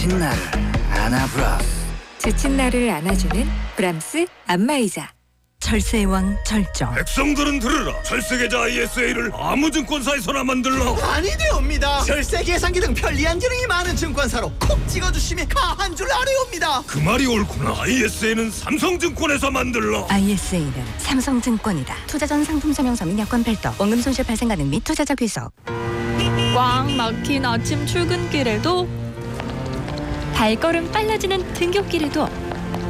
지친 나를 안아브라스. 지친 나를 안아주는 브람스 안마의자. 철새의 왕 절정. 백성들은 들으라. 철새계좌 ISA를 아무 증권사에서나 만들라. 아니되옵니다. 절세 계산기 등 편리한 기능이 많은 증권사로 콕 찍어주시면 가한 줄 아뢰옵니다. 그 말이 옳구나. ISA는 삼성증권에서 만들라. ISA는 삼성증권이다. 투자 전 상품 설명서 및 여건 별도. 원금 손실 발생 가능 및 투자자 귀속. 꽉 막힌 아침 출근길에도, 발걸음 빨라지는 등굣길에도,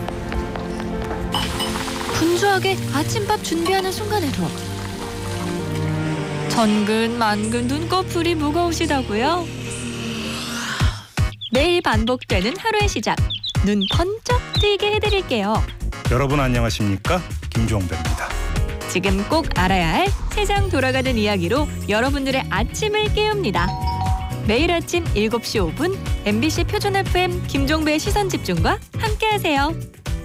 분주하게 아침밥 준비하는 순간에도 전근만근 눈꺼풀이 무거우시다고요? 매일 반복되는 하루의 시작, 눈 번쩍 뜨이게 해드릴게요. 여러분 안녕하십니까? 김종배입니다. 지금 꼭 알아야 할 세상 돌아가는 이야기로 여러분들의 아침을 깨웁니다. 매일 아침 7시 5분 MBC 표준 FM 김종배의 시선집중과 함께하세요.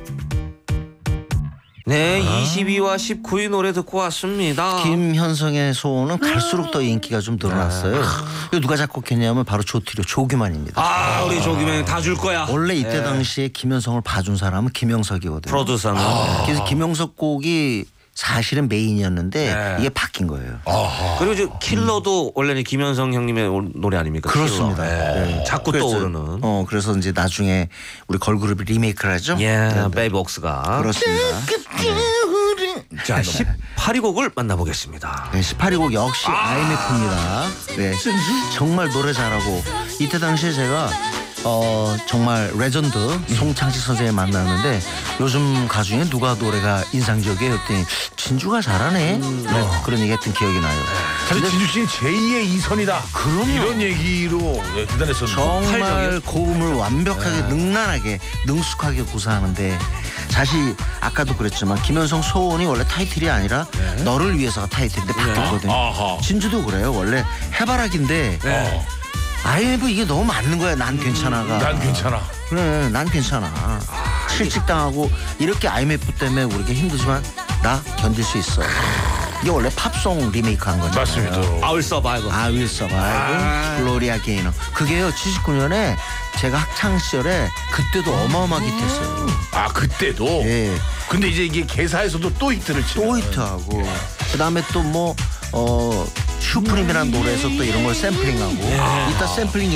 네, 22와 19위 노래 듣고 왔습니다. 김현성의 소원은 갈수록 더 인기가 좀 늘어났어요. 이거 누가 작곡했냐면 바로 조트리오 조규만입니다. 아, 우리 조기명 다 줄 거야. 원래 이때 당시에 김현성을 봐준 사람은 김영석이거든요. 프로듀서는. 그래서 김영석 곡이 사실은 메인이었는데 이게 바뀐 거예요. 그리고 이제 킬러도 원래는 김현성 형님의 노래 아닙니까? 그렇습니다. 네. 자꾸 그래서, 떠오르는. 그래서 이제 나중에 우리 걸그룹이 리메이크를 하죠. 베이복스가. 그렇습니다. 자, 18위 곡을 만나보겠습니다. 네, 18위 곡 역시 IMF입니다. 네, 정말 노래 잘하고 이때 당시에 제가 정말 레전드 송창식 선생님 만났는데 요즘 가수 중에 누가 노래가 인상적이에요? 했더니 진주가 잘하네. 네, 그런 얘기 했던 기억이 나요. 사실 진주 씨는 제2의 이선이다. 그럼요. 이런 얘기로 대단했었는데. 정말 고음을 완벽하게 능란하게 능숙하게 구사하는데 사실 아까도 그랬지만 김현성 소원이 원래 타이틀이 아니라 너를 위해서가 타이틀인데 바뀌었거든요. 진주도 그래요. 원래 해바라기인데 IMF 이게 너무 맞는 거야. 난 괜찮아가. 난 괜찮아. 그래, 난 괜찮아. 실직당하고 이렇게 IMF 때문에 우리가 힘들지만 나 견딜 수 있어. 이게 원래 팝송 리메이크한 거잖아요. 맞습니다. I will survive. I will survive. 글로리아 게이너. 그게요 79년에 제가 학창 시절에 그때도 어마어마하게 히트했어요. 아, 그때도? 예. 근데 이제 이게 개사에서도 또 히트를 치고. 또 히트하고 그다음에 또 뭐 슈프림이라는 노래에서 또 이런 걸 샘플링하고 이따 샘플링